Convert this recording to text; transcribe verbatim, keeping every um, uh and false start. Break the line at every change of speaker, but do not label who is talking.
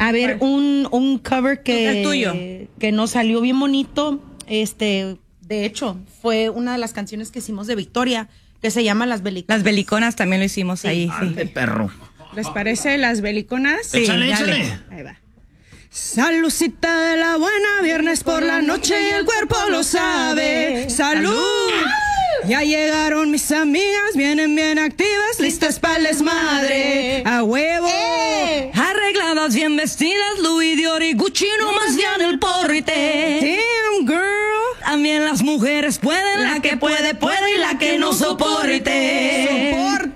A ver, un, un cover que,
el tuyo.
que nos salió bien bonito. Este, de hecho, fue una de las canciones que hicimos de Victoria, que se llama Las Beliconas.
Las Beliconas también lo hicimos
Sí.
ahí.
Ande,
Sí.
perro.
¿Les parece Las Beliconas?
Sí,
Échale,
dale.
échale.
Ahí va. Salucita de la buena, viernes por la noche y el cuerpo lo sabe. ¡Salud! Ya llegaron mis amigas, vienen bien activas, listas para el desmadre. ¡A huevo!
¡Eh!
Arregladas, bien vestidas, Louis Dior y Gucci, no más bien el porrite.
Damn, girl.
También las mujeres pueden, la que puede, puede y la que no soporte.
Soporte.